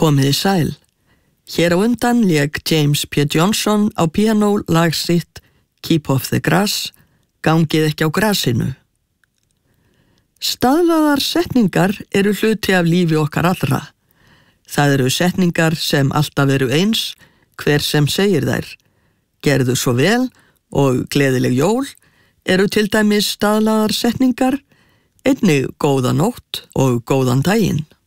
Komiði sæl. Hér á undan lék James P. Johnson á píanó lag sitt Keep Off the Grass, gangið ekki á grasinu. Staðlaðar setningar eru hluti af lífi okkar allra. Það eru setningar sem alltaf eru eins, hver sem segir þær. Gerðu svo vel og gleðileg jól eru til dæmis staðlaðar setningar, einnig góða nótt og góðan daginn.